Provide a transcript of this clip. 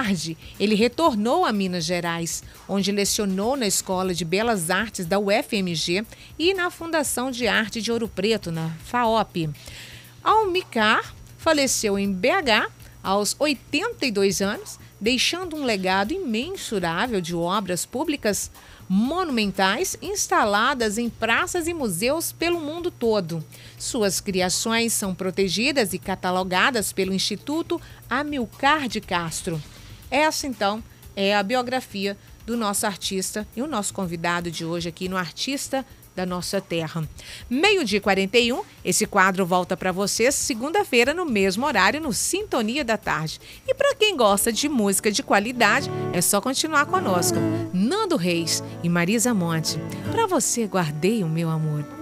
tarde, ele retornou a Minas Gerais, onde lecionou na Escola de Belas Artes da UFMG e na Fundação de Arte de Ouro Preto, na FAOP. Almicar faleceu em BH aos 82 anos, deixando um legado imensurável de obras públicas monumentais instaladas em praças e museus pelo mundo todo. Suas criações são protegidas e catalogadas pelo Instituto Amilcar de Castro. Essa, então, é a biografia do nosso artista e o nosso convidado de hoje aqui no Artista da Nossa Terra. 12h41, esse quadro volta para vocês segunda-feira no mesmo horário, no Sintonia da Tarde. E para quem gosta de música de qualidade, é só continuar conosco. Nando Reis e Marisa Monte. Para você, guardei o meu amor.